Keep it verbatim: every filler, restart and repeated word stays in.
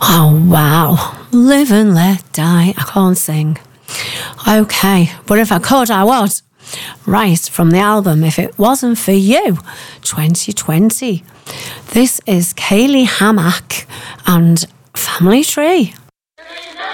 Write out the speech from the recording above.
Oh, wow. Live and let die. I can't sing. Okay, but if I could, I would. Right, from the album If It Wasn't For You, twenty twenty. This is Kaylee Hammack and Family Tree.